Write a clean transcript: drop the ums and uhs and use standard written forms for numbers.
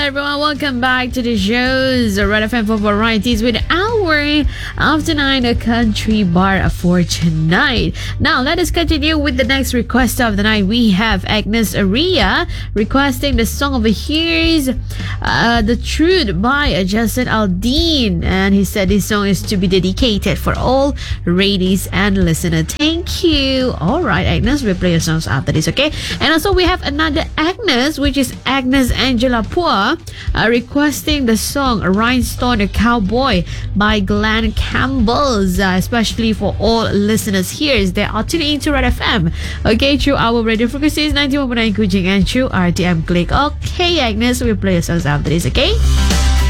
everyone, welcome back to the shows Red FM for Varieties with our After 9 a Country Bar for tonight. Now let us continue with the next request of the night. We have Agnes Aria requesting the song of years, The Truth by Justin Aldean, and he said this song is to be dedicated for all ladies and listeners. Thank you. Alright Agnes, we'll play your songs after this, okay? And also we have another Agnes, which is Agnes Angela Pua, requesting the song Rhinestone Cowboy by Glenn Campbell's, especially for all listeners here as they are tuning into Red FM, okay, through our radio frequencies 91.9 Kuching and through RTM Click. Okay Agnes, we'll play your songs after this, okay?